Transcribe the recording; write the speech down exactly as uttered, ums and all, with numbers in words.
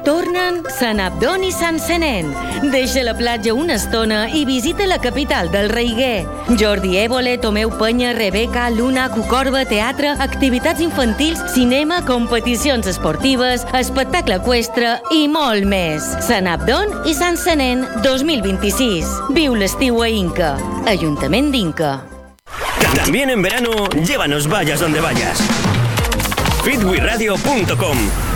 Tornen Sant Abdon i Sant Senén. Deixa la platja una estona i visita la capital del Reiguer. Jordi Évole, Tomeu Penya, Rebeca, Luna, Cucorba, teatre, activitats infantils, cinema, competicions esportives, espectacle eqüestre i molt més. Sant Abdon i Sant Senén dos mil vint-i-sis. Viu l'estiu a Inca. Ajuntament d'Inca. También en verano, llévanos vayas donde vayas. fit we radio punto com